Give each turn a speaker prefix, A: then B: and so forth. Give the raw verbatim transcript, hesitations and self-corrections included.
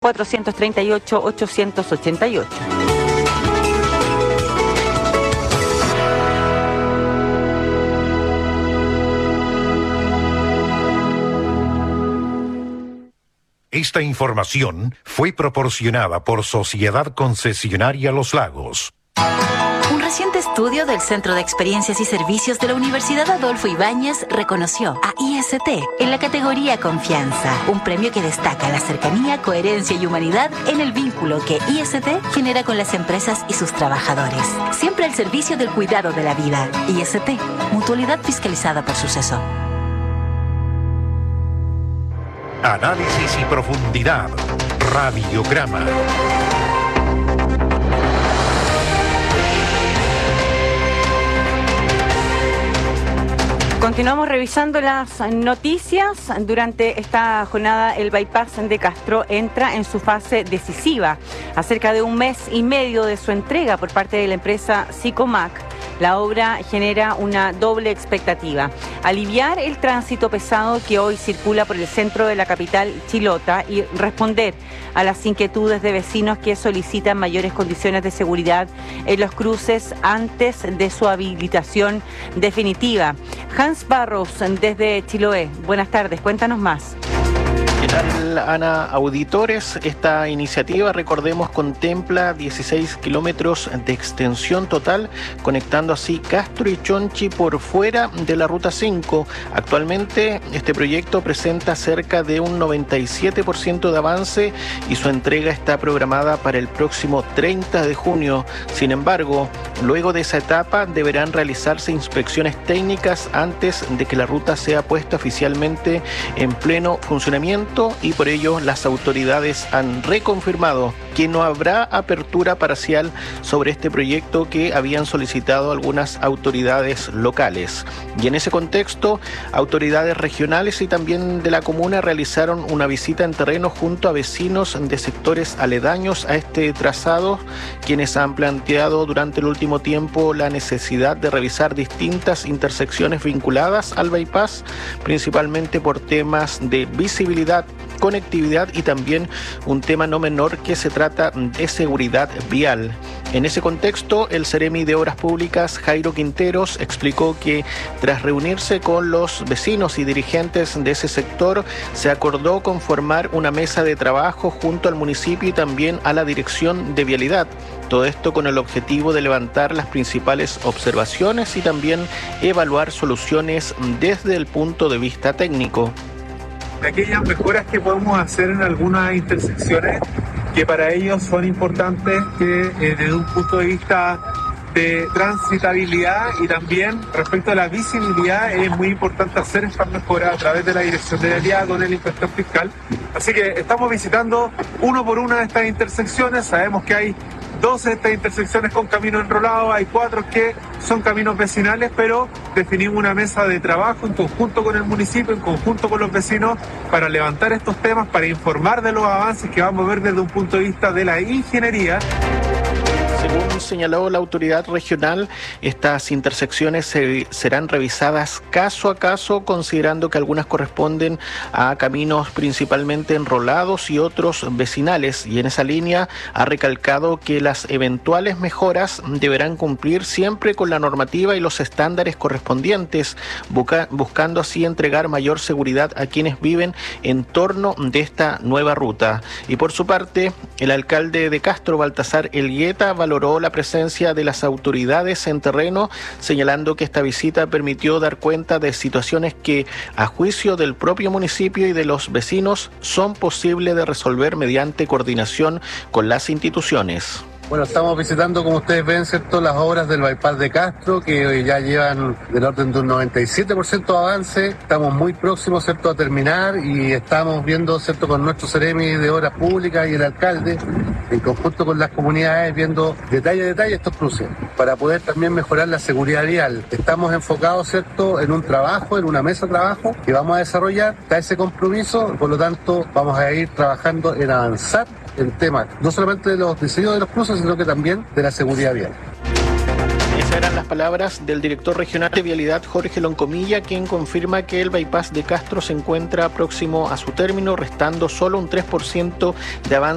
A: cuatrocientos treinta y ocho, ochocientos ochenta y ocho.
B: Esta información fue proporcionada por Sociedad Concesionaria Los Lagos.
C: Un reciente estudio del Centro de Experiencias y Servicios de la Universidad Adolfo Ibáñez reconoció a I S T en la categoría Confianza, un premio que destaca la cercanía, coherencia y humanidad en el vínculo que I S T genera con las empresas y sus trabajadores. Siempre al servicio del cuidado de la vida. I S T, mutualidad fiscalizada por Suceso.
B: Análisis y profundidad. Radiograma.
A: Continuamos revisando las noticias. Durante esta jornada, el bypass de Castro entra en su fase decisiva. A cerca de un mes y medio de su entrega por parte de la empresa Sicomac, la obra genera una doble expectativa: aliviar el tránsito pesado que hoy circula por el centro de la capital chilota y responder a las inquietudes de vecinos que solicitan mayores condiciones de seguridad en los cruces antes de su habilitación definitiva. Hans Barros, desde Chiloé, buenas tardes, cuéntanos más.
D: ¿Qué tal, Ana? Auditores, esta iniciativa, recordemos, contempla dieciséis kilómetros de extensión total, conectando así Castro y Chonchi por fuera de la Ruta cinco. Actualmente, este proyecto presenta cerca de un noventa y siete por ciento de avance y su entrega está programada para el próximo treinta de junio. Sin embargo, luego de esa etapa deberán realizarse inspecciones técnicas antes de que la ruta sea puesta oficialmente en pleno funcionamiento, y por ello las autoridades han reconfirmado que no habrá apertura parcial sobre este proyecto que habían solicitado algunas autoridades locales. Y en ese contexto, autoridades regionales y también de la comuna realizaron una visita en terreno junto a vecinos de sectores aledaños a este trazado, quienes han planteado durante el último tiempo la necesidad de revisar distintas intersecciones vinculadas al bypass, principalmente por temas de visibilidad, conectividad y también un tema no menor que se trata de seguridad vial. En ese contexto, el Seremi de Obras Públicas, Jairo Quinteros, explicó que tras reunirse con los vecinos y dirigentes de ese sector, se acordó conformar una mesa de trabajo junto al municipio y también a la Dirección de Vialidad. Todo esto con el objetivo de levantar las principales observaciones y también evaluar soluciones desde el punto de vista técnico.
E: Aquellas mejoras que podemos hacer en algunas intersecciones que para ellos son importantes, que eh, desde un punto de vista de transitabilidad y también respecto a la visibilidad es muy importante hacer estas mejoras a través de la Dirección de Vialidad con el inspector fiscal. Así que estamos visitando uno por una de estas intersecciones. Sabemos que hay doce de estas intersecciones con caminos enrolados, hay cuatro que son caminos vecinales, pero definimos una mesa de trabajo en conjunto con el municipio, en conjunto con los vecinos, para levantar estos temas, para informar de los avances que vamos a ver desde un punto de vista de la ingeniería.
D: Según señaló la autoridad regional, estas intersecciones se, serán revisadas caso a caso, considerando que algunas corresponden a caminos principalmente enrolados y otros vecinales, y en esa línea ha recalcado que las eventuales mejoras deberán cumplir siempre con la normativa y los estándares correspondientes, busca, buscando así entregar mayor seguridad a quienes viven en torno de esta nueva ruta. Y por su parte, el alcalde de Castro, Baltasar Elgueta, valoró la presencia de las autoridades en terreno, señalando que esta visita permitió dar cuenta de situaciones que, a juicio del propio municipio y de los vecinos, son posibles de resolver mediante coordinación con las instituciones.
F: Bueno, estamos visitando, como ustedes ven, ¿cierto?, las obras del bypass de Castro, que ya llevan del orden de un noventa y siete por ciento de avance. Estamos muy próximos, ¿cierto?, a terminar, y estamos viendo, ¿cierto?, con nuestro Seremi de Obras Públicas y el alcalde, en conjunto con las comunidades, viendo detalle a detalle estos cruces, para poder también mejorar la seguridad vial. Estamos enfocados, ¿cierto?, en un trabajo, en una mesa de trabajo que vamos a desarrollar. Está ese compromiso, por lo tanto, vamos a ir trabajando en avanzar el tema, no solamente de los diseños de los cruces, sino que también de la seguridad vial.
D: Esas eran las palabras del director regional de Vialidad, Jorge Loncomilla, quien confirma que el bypass de Castro se encuentra próximo a su término, restando solo un tres por ciento de avance